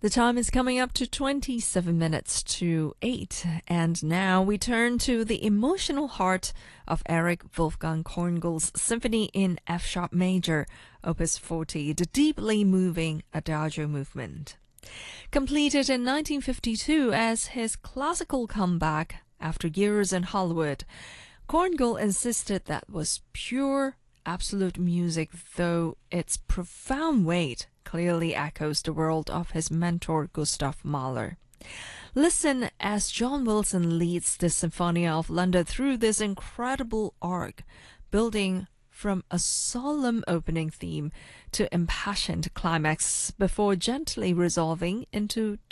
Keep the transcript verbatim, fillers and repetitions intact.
The time is coming up to twenty-seven minutes to eight, and now we turn to the emotional heart of Eric Wolfgang Korngold's Symphony in F sharp major, Opus forty, the deeply moving Adagio movement. Completed in nineteen fifty-two as his classical comeback after years in Hollywood, Korngold insisted that was pure, absolute music, though its profound weight clearly echoes the world of his mentor Gustav Mahler. Listen as John Wilson leads the Sinfonia of London through this incredible arc, building from a solemn opening theme to impassioned climax before gently resolving into